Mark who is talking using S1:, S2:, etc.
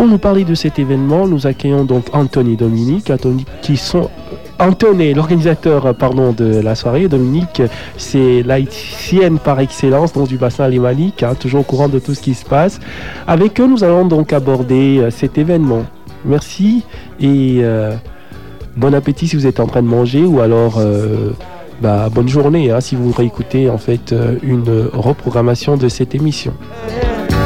S1: pour nous parler de cet événement, nous accueillons donc Anthony et Dominique. Anthony, l'organisateur de la soirée. Dominique, c'est l'haïtienne par excellence, donc du bassin alémanique, toujours au courant de tout ce qui se passe. Avec eux, nous allons donc aborder cet événement. Merci et bon appétit si vous êtes en train de manger, ou alors bonne journée si vous réécoutez en fait une reprogrammation de cette émission.